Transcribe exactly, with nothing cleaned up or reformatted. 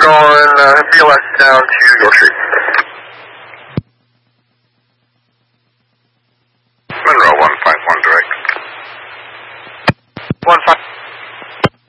going uh, B L S down to York Street. Monroe one five one direct. one five